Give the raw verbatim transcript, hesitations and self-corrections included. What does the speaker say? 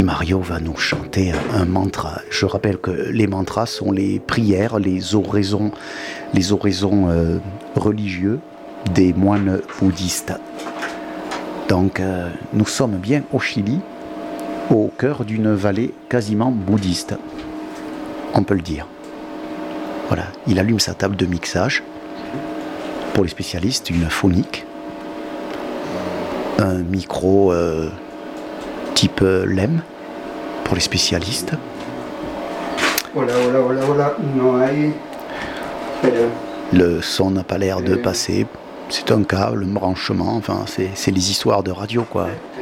Mario va nous chanter un mantra. Je rappelle que les mantras sont les prières, les oraisons, les oraisons euh, religieux des moines bouddhistes. Donc euh, nous sommes bien au Chili, au cœur d'une vallée quasiment bouddhiste. On peut le dire. Voilà, il allume sa table de mixage. Pour les spécialistes, une phonique. Un micro euh, type euh, L E M pour les spécialistes. Hola, hola, hola, hola. No hay... Pero... Le son n'a pas l'air de passer. C'est un câble, un branchement. Enfin, c'est, c'est les histoires de radio, quoi.